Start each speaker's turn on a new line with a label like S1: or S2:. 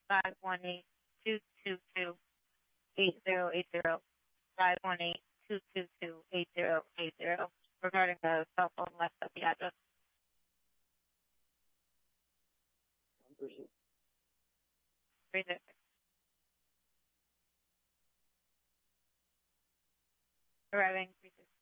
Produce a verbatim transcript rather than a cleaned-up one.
S1: five one eight, two two two, eight zero eight zero, five one eight, two two two, eight zero eight zero, regarding the cell phone left at the address. three zero six. Arriving three zero six.